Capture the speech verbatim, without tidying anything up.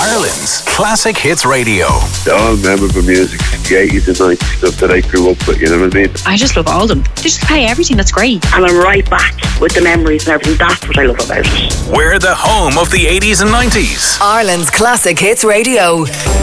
Ireland's Classic Hits Radio. All memorable music, the eighties and nineties stuff that I grew up with, you know what I mean? I just love all of them. They just play everything, that's great. And I'm right back with the memories and everything. That's what I love about it. We're the home of the eighties and nineties. Ireland's Classic Hits Radio.